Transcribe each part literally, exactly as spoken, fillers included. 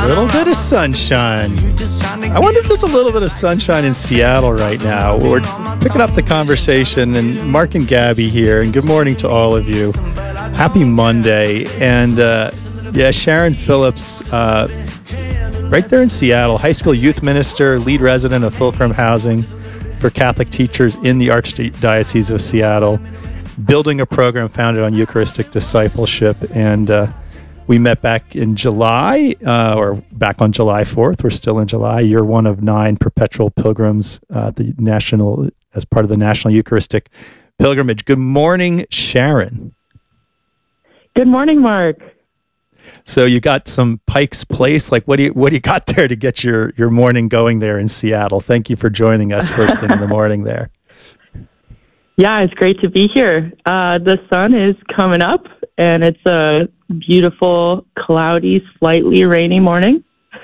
little bit of sunshine. I wonder if there's a little bit of sunshine in Seattle right now. We're picking up the conversation, and Mark and Gabby here, and good morning to all of you. Happy Monday. And uh, yeah, Sharon Phillips, uh, right there in Seattle, high school youth minister, lead resident of Fulcrum Housing for Catholic teachers in the Archdiocese of Seattle, building a program founded on Eucharistic discipleship. And uh, we met back in July, uh, or back on July fourth. We're still in July. You're one of nine perpetual pilgrims, uh, the national, as part of the National Eucharistic Pilgrimage. Good morning, Sharon. Good morning, Mark. So you got some Pike's Place. Like, what do you what do you got there to get your your morning going there in Seattle? Thank you for joining us first thing in the morning there. Yeah, it's great to be here. Uh, the sun is coming up, and it's a beautiful, cloudy, slightly rainy morning.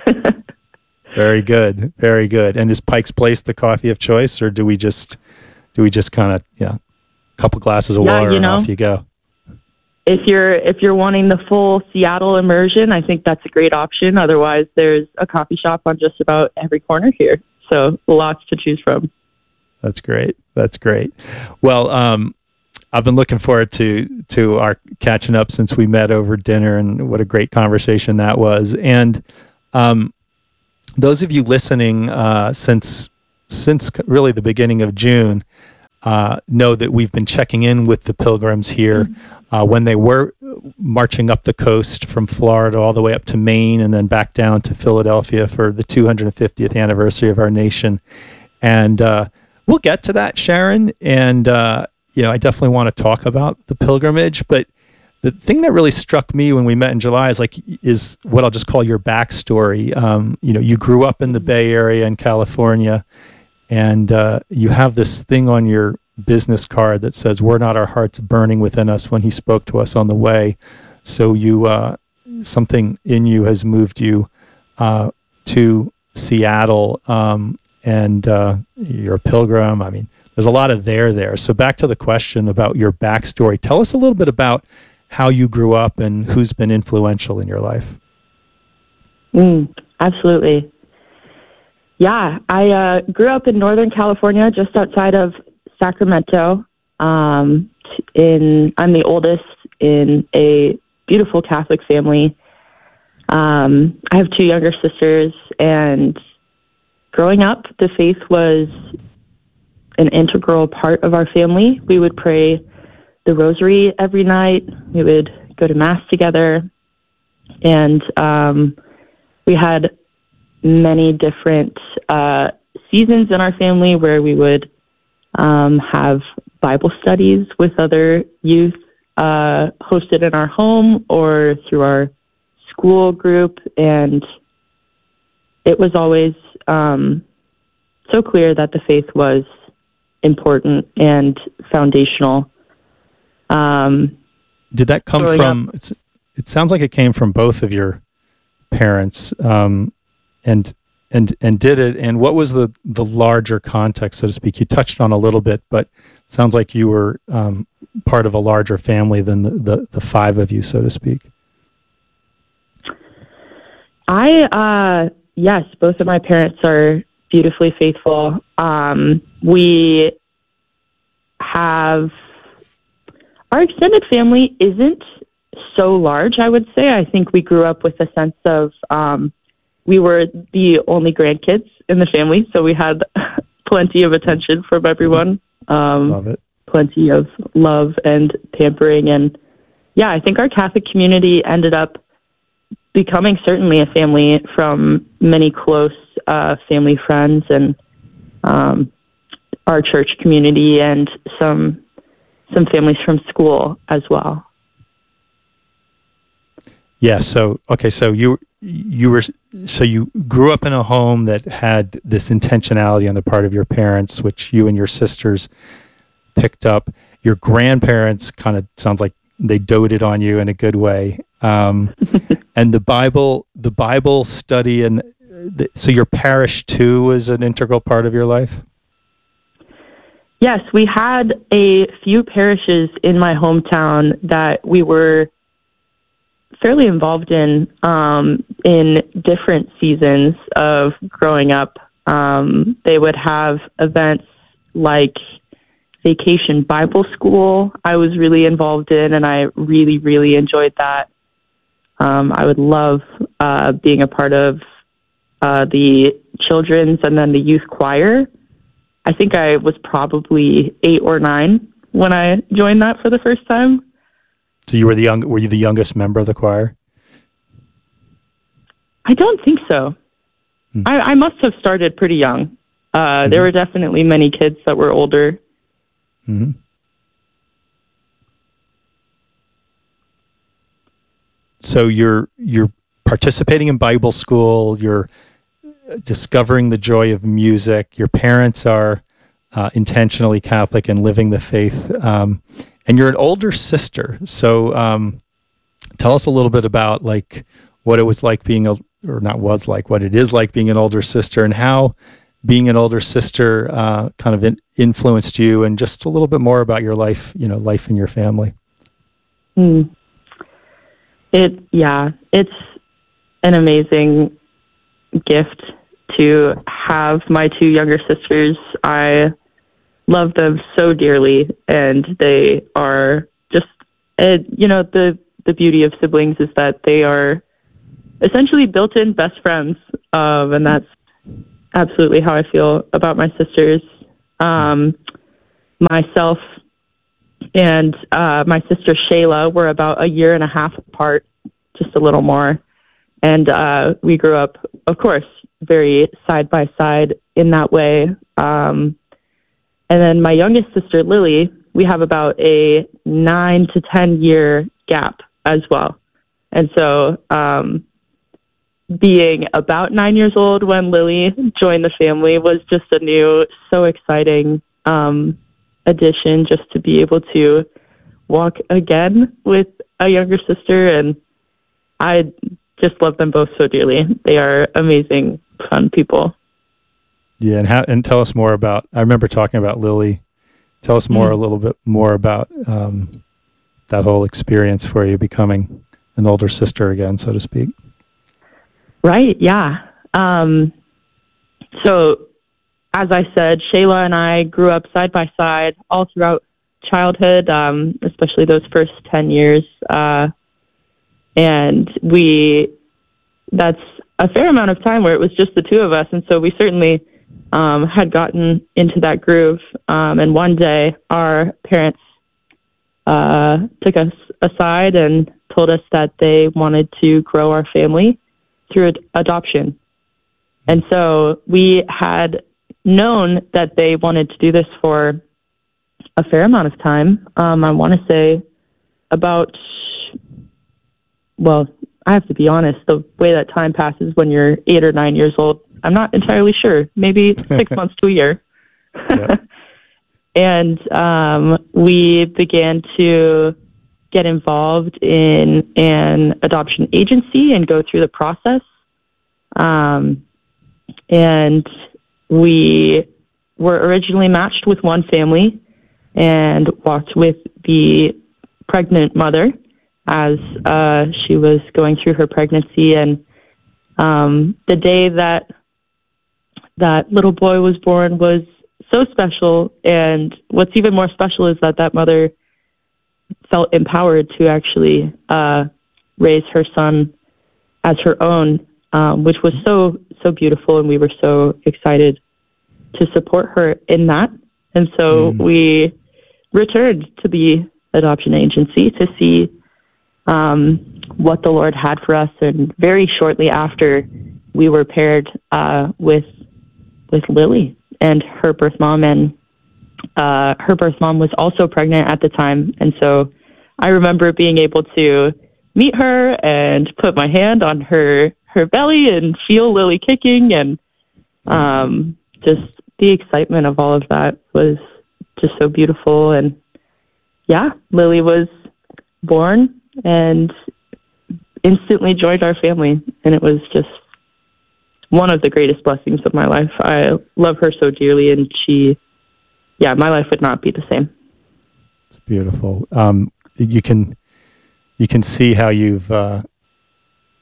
Very good, very good. And is Pike's Place the coffee of choice, or do we just do we just kind of you know, a couple glasses of yeah, water you and know, off you go? If you're if you're wanting the full Seattle immersion, I think that's a great option. Otherwise, there's a coffee shop on just about every corner here, so lots to choose from. That's great. That's great. Well, um, I've been looking forward to to our catching up since we met over dinner, and what a great conversation that was. And um, those of you listening uh, since since really the beginning of June uh, know that we've been checking in with the pilgrims here mm-hmm. uh, when they were marching up the coast from Florida all the way up to Maine, and then back down to Philadelphia for the two hundred fiftieth anniversary of our nation. And uh, we'll get to that, Sharon. And, uh, you know, I definitely want to talk about the pilgrimage. But the thing that really struck me when we met in July is like, is what I'll just call your backstory. Um, you know, you grew up in the Bay Area in California, and uh, you have this thing on your business card that says, "Were not our hearts burning within us when he spoke to us on the way?" So you, uh, something in you has moved you uh, to Seattle. Um, and uh, you're a pilgrim. I mean, there's a lot of there there. So back to the question about your backstory. Tell us a little bit about how you grew up and who's been influential in your life. Mm, absolutely. Yeah, I uh, grew up in Northern California, just outside of Sacramento. Um, in I'm the oldest in a beautiful Catholic family. Um, I have two younger sisters, and growing up, the faith was an integral part of our family. We would pray the rosary every night. We would go to Mass together. And um, we had many different uh, seasons in our family where we would um, have Bible studies with other youth uh, hosted in our home or through our school group. And it was always um, so clear that the faith was important and foundational. Um, Did that come from, it's, it sounds like it came from both of your parents, um, and, and, and did it, and what was the, the larger context, so to speak? You touched on a little bit, but it sounds like you were um, part of a larger family than the, the, the five of you, so to speak. I, uh, yes, both of my parents are beautifully faithful. Um, we have, our extended family isn't so large, I would say. I think we grew up with a sense of, um, we were the only grandkids in the family, so we had plenty of attention from everyone. Um, Love it. Plenty of love and pampering. And yeah, I think our Catholic community ended up becoming certainly a family from many close uh, family friends, and um, our church community, and some some families from school as well. Yeah. So okay. So you you were so you grew up in a home that had this intentionality on the part of your parents, which you and your sisters picked up. Your grandparents kind of sounds like they doted on you in a good way. Um, and the Bible, the Bible study, and the, so your parish too was an integral part of your life? Yes, we had a few parishes in my hometown that we were fairly involved in um, in different seasons of growing up. Um, they would have events like Vacation Bible School. I was really involved in, and I really, really enjoyed that. Um, I would love uh, being a part of uh, the children's and then the youth choir. I think I was probably eight or nine when I joined that for the first time. So you were the young, were you the youngest member of the choir? I don't think so. Hmm. I, I must have started pretty young. Uh, mm-hmm. There were definitely many kids that were older. Mm-hmm. So you're you're participating in Bible school. You're discovering the joy of music. Your parents are uh, intentionally Catholic and living the faith. Um, and you're an older sister. So um, tell us a little bit about like what it was like being a, or not was like, what it is like being an older sister, and how being an older sister uh, kind of in, influenced you, and just a little bit more about your life, you know, life in your family. Mm. It, yeah, it's an amazing gift to have my two younger sisters. I love them so dearly, and they are just, uh, you know, the, the beauty of siblings is that they are essentially built-in best friends, um, and that's absolutely how I feel about my sisters. Um, myself and uh, my sister Shayla were about a year and a half apart, just a little more. And uh, we grew up, of course, very side by side in that way. Um, and then my youngest sister, Lily, we have about a nine to ten year gap as well. And so um, being about nine years old when Lily joined the family was just a new, so exciting um, addition, just to be able to walk again with a younger sister. And I just love them both so dearly. They are amazing, fun people. Yeah, and how, and tell us more about, I remember talking about Lily. Tell us more, mm-hmm. a little bit more about um, that whole experience for you becoming an older sister again, so to speak. Right, yeah. Um, so, as I said, Shayla and I grew up side by side all throughout childhood, um, especially those first ten years. Uh, and we, that's a fair amount of time where it was just the two of us. And so we certainly um, had gotten into that groove. Um, and one day our parents uh, took us aside and told us that they wanted to grow our family through ad- adoption. And so we had known that they wanted to do this for a fair amount of time. Um, I want to say about, well, I have to be honest, the way that time passes when you're eight or nine years old, I'm not entirely sure. Maybe six months to a year. Yeah. And um, we began to get involved in an adoption agency and go through the process. Um, and we were originally matched with one family and walked with the pregnant mother as uh, she was going through her pregnancy. And um, the day that that little boy was born was so special. And what's even more special is that that mother felt empowered to actually uh, raise her son as her own, um, which was so, so beautiful. And we were so excited to support her in that. And so mm. we returned to the adoption agency to see um, what the Lord had for us. And very shortly after, we were paired uh, with with Lily and her birth mom, and uh, her birth mom was also pregnant at the time. And so I remember being able to meet her and put my hand on her, her belly and feel Lily kicking, and um, just the excitement of all of that was just so beautiful. And yeah, Lily was born and instantly joined our family, and it was just one of the greatest blessings of my life. I love her so dearly, and she, yeah, my life would not be the same. It's beautiful. Um, you can you can see how you've uh,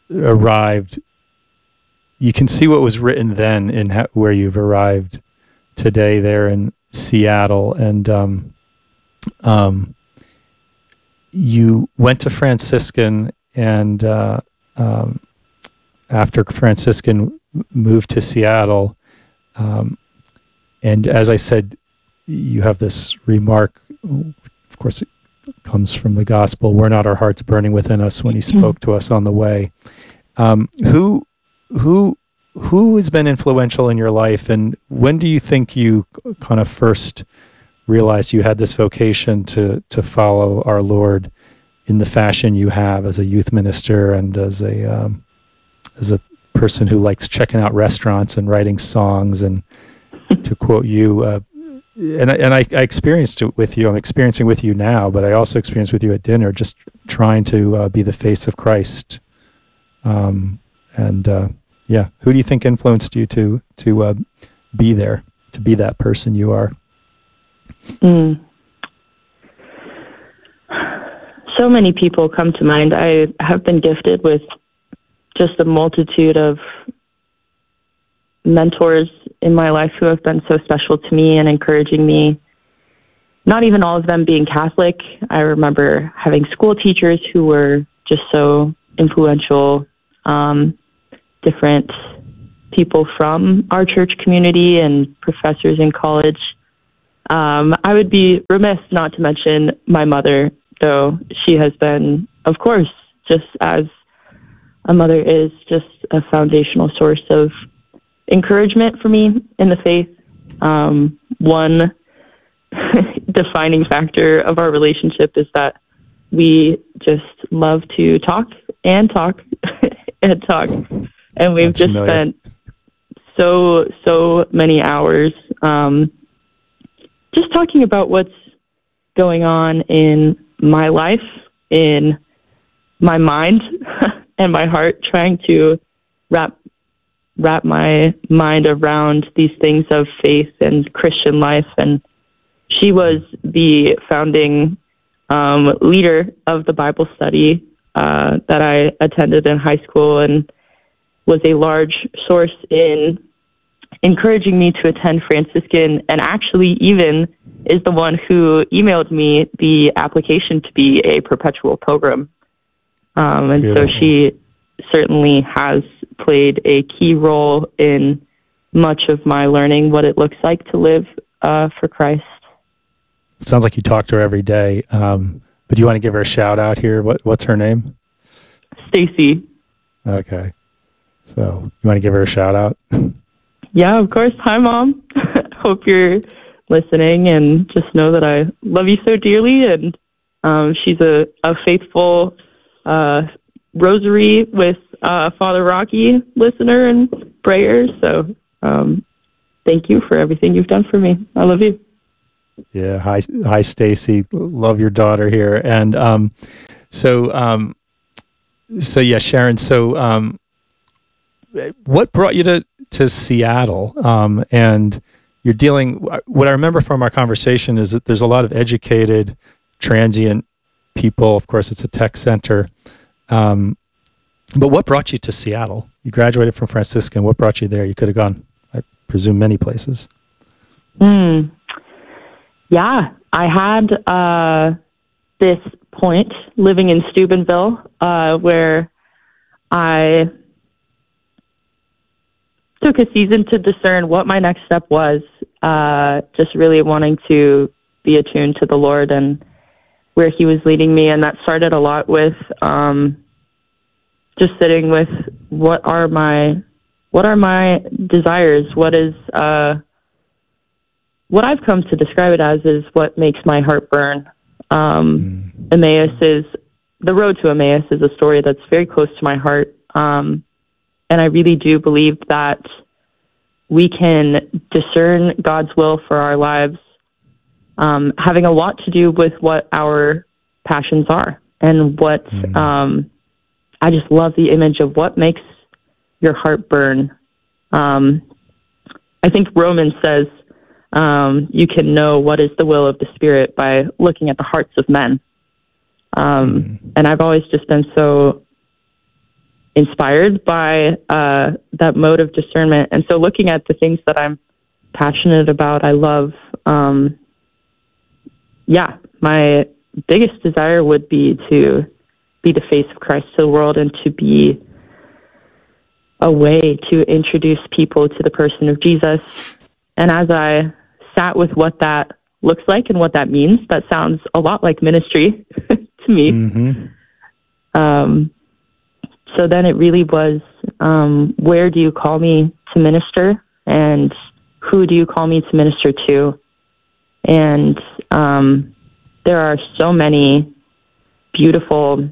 arrived, you can see what was written then in ha- where you've arrived today there in Seattle. And um, um, you went to Franciscan, and uh, um, after Franciscan moved to Seattle, um, and as I said, you have this remark, of course it comes from the gospel, "Were not our hearts burning within us when he spoke to us on the way?" Um, who, who, who has been influential in your life, and when do you think you kind of first realized you had this vocation to to follow our Lord in the fashion you have as a youth minister and as a um, as a person who likes checking out restaurants and writing songs? And to quote you, uh, and I, and I, I experienced it with you. I'm experiencing with you now, but I also experienced with you at dinner, just trying to uh, be the face of Christ. Um, and uh, yeah, who do you think influenced you to to uh, be there, to be that person you are? Mm. So many people come to mind. I have been gifted with just a multitude of mentors in my life who have been so special to me and encouraging me. Not even all of them being Catholic. I remember having school teachers who were just so influential, um, different people from our church community and professors in college. Um, I would be remiss not to mention my mother, though. She has been, of course, just as a mother is, just a foundational source of encouragement for me in the faith. Um, one defining factor of our relationship is that we just love to talk and talk and talk. And we've That's just familiar. spent so, so many hours um, just talking about what's going on in my life, in my mind and my heart, trying to wrap wrap my mind around these things of faith and Christian life. And she was the founding um, leader of the Bible study uh, that I attended in high school, and was a large source in encouraging me to attend Franciscan, and actually even is the one who emailed me the application to be a perpetual pilgrim. Um, and Beautiful. so she certainly has played a key role in much of my learning what it looks like to live uh, for Christ. Sounds like you talk to her every day. Um, but do you want to give her a shout out here? What What's her name? Stacy. Okay. So you want to give her a shout out? Yeah, of course. Hi, Mom. Hope you're listening, and just know that I love you so dearly. And um, she's a, a faithful uh, Rosary with uh, Father Rocky listener and prayer. So um, thank you for everything you've done for me. I love you. Yeah. Hi, hi, Stacy. Love your daughter here. And um, so, um, so yeah, Sharon. So, um, what brought you to to Seattle? Um, and you're dealing. What I remember from our conversation is that there's a lot of educated, transient people. Of course, it's a tech center. Um, but what brought you to Seattle? You graduated from Franciscan. What brought you there? You could have gone, I presume, many places. Mm. Yeah, I had uh, this point living in Steubenville uh, where I took a season to discern what my next step was, uh, just really wanting to be attuned to the Lord and where he was leading me. And that started a lot with um, just sitting with what are my what are my desires? What is uh, what I've come to describe it as is what makes my heart burn. Um, mm. Emmaus is the road to Emmaus is a story that's very close to my heart. Um, And I really do believe that we can discern God's will for our lives, um, having a lot to do with what our passions are and what, mm. um, I just love the image of what makes your heart burn. Um, I think Romans says um, you can know what is the will of the Spirit by looking at the hearts of men. Um, mm. And I've always just been so inspired by uh, that mode of discernment. And so looking at the things that I'm passionate about, I love, um, yeah, my biggest desire would be to be the face of Christ to the world and to be a way to introduce people to the person of Jesus. And as I sat with what that looks like and what that means, that sounds a lot like ministry to me. Mm-hmm. Um, so then it really was, um, where do you call me to minister, and who do you call me to minister to? And um, there are so many beautiful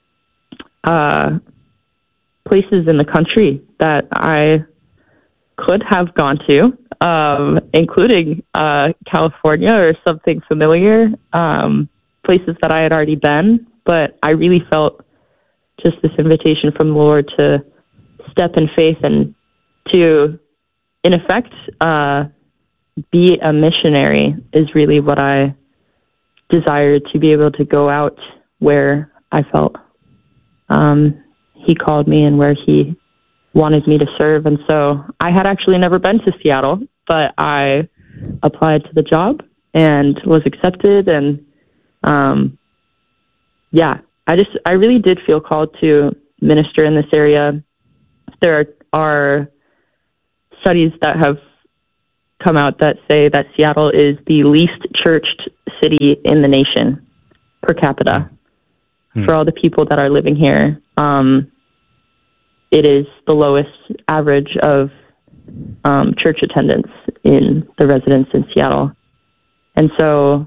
uh, places in the country that I could have gone to, um, including uh, California or something familiar, um, places that I had already been. But I really felt just this invitation from the Lord to step in faith and to, in effect, uh, be a missionary is really what I desired, to be able to go out where I felt um, He called me and where He wanted me to serve. And so I had actually never been to Seattle, but I applied to the job and was accepted. And um, yeah, I just, I really did feel called to minister in this area. There are, are studies that have come out that say that Seattle is the least churched city in the nation per capita. Mm. For all the people that are living here. Um, it is the lowest average of um, church attendance in the residents in Seattle. And so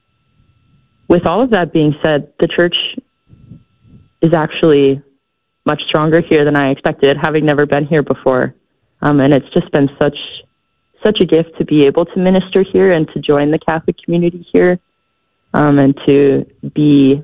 with all of that being said, the church is actually much stronger here than I expected, having never been here before. Um, and it's just been such such a gift to be able to minister here and to join the Catholic community here, um, and to be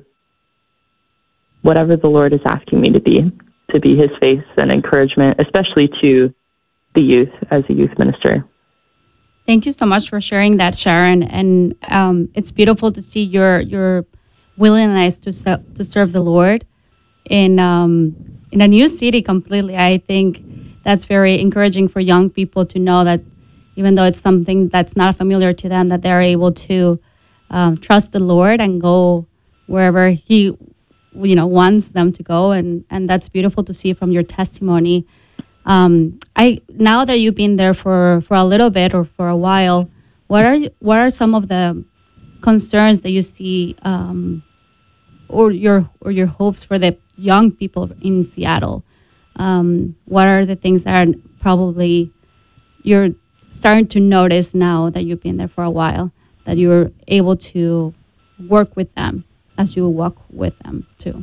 whatever the Lord is asking me to be, to be His face and encouragement, especially to the youth as a youth minister. Thank you so much for sharing that, Sharon. And um, it's beautiful to see your your willingness to se- to serve the Lord in um, in a new city completely. I think that's very encouraging for young people to know that even though it's something that's not familiar to them, that they're able to um, trust the Lord and go wherever He, you know, wants them to go. And, and that's beautiful to see from your testimony. Um, I now that you've been there for, for a little bit or for a while, what are what are some of the concerns that you see, um, or your or your hopes for the young people in Seattle? Um, what are the things that are probably you're starting to notice now that you've been there for a while, that you're able to work with them as you walk with them too?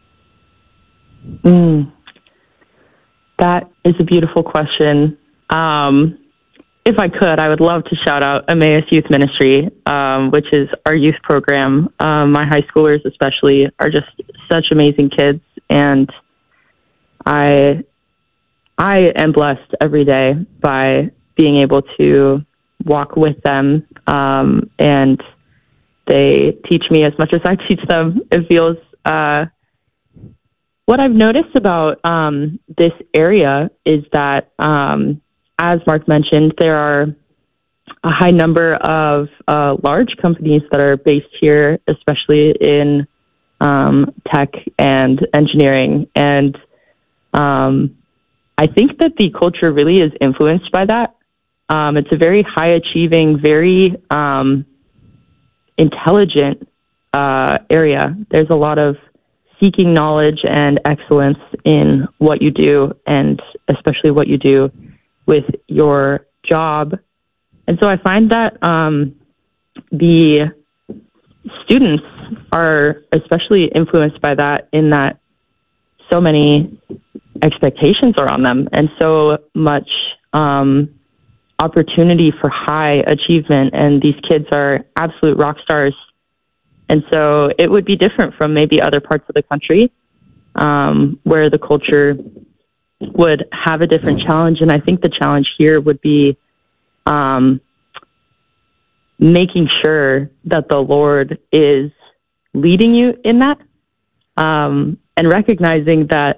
Mm. That is a beautiful question. Um, if I could, I would love to shout out Emmaus Youth Ministry, um, which is our youth program. Um, my high schoolers especially are just such amazing kids, and I I am blessed every day by being able to walk with them, um, and they teach me as much as I teach them. It feels, uh, what I've noticed about um, this area is that, um, as Mark mentioned, there are a high number of uh, large companies that are based here, especially in um, tech and engineering. And um, I think that the culture really is influenced by that. Um, it's a very high achieving, very um, intelligent uh, area. There's a lot of seeking knowledge and excellence in what you do, and especially what you do with your job. And so I find that um, the students are especially influenced by that, in that so many expectations are on them and so much um, opportunity for high achievement, and these kids are absolute rock stars. And so it would be different from maybe other parts of the country, um, where the culture would have a different challenge. And I think the challenge here would be um, making sure that the Lord is leading you in that, um, and recognizing that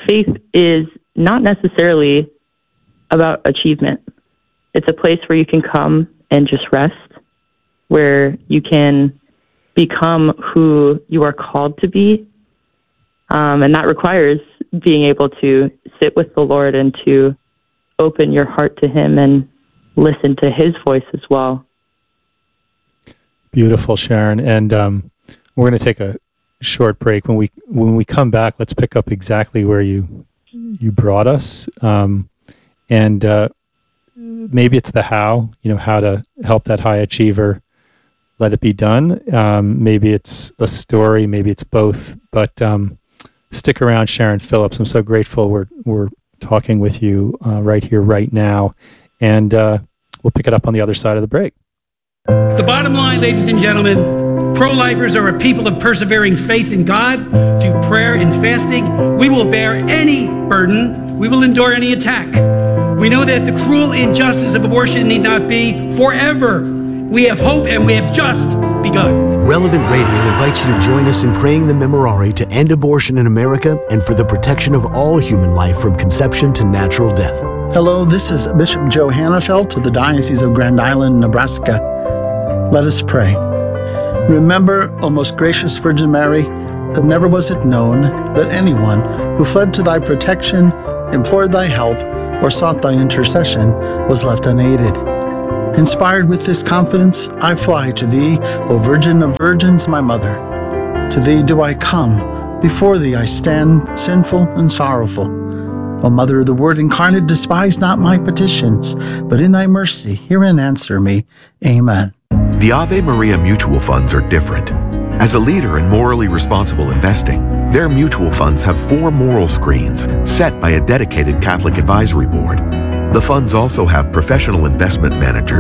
faith is not necessarily about achievement. It's a place where you can come and just rest, where you can become who you are called to be. Um, and that requires being able to sit with the Lord and to open your heart to Him and listen to His voice as well. Beautiful, Sharon. And um, we're going to take a short break. When we when we come back, let's pick up exactly where you you brought us. Um, and uh, maybe it's the how, you know, how to help that high achiever let it be done. Um, maybe it's a story, maybe it's both. But um, stick around, Sharon Phillips. I'm so grateful we're we're talking with you uh, right here, right now. And uh, we'll pick it up on the other side of the break. The bottom line, ladies and gentlemen, pro-lifers are a people of persevering faith in God, through prayer and fasting. We will bear any burden. We will endure any attack. We know that the cruel injustice of abortion need not be forever. We have hope, and we have just begun. Relevant Radio invites you to join us in praying the Memorare to end abortion in America and for the protection of all human life from conception to natural death. Hello, this is Bishop Joe Hannafelt of the Diocese of Grand Island, Nebraska. Let us pray. Remember, O most gracious Virgin Mary, that never was it known that anyone who fled to thy protection, implored thy help, or sought thy intercession was left unaided. Inspired with this confidence, I fly to thee, O Virgin of Virgins, my Mother. To thee do I come, before thee I stand, sinful and sorrowful. O Mother of the Word incarnate, despise not my petitions, but in thy mercy hear and answer me. Amen. The Ave Maria mutual funds are different. As a leader in morally responsible investing, their mutual funds have four moral screens set by a dedicated Catholic advisory board. The funds also have professional investment managers